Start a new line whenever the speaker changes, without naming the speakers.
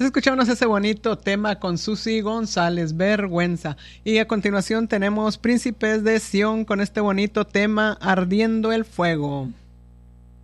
Escuchamos ese bonito tema con Susi González, Vergüenza. Y a continuación tenemos Príncipes de Sion con este bonito tema, Ardiendo el Fuego.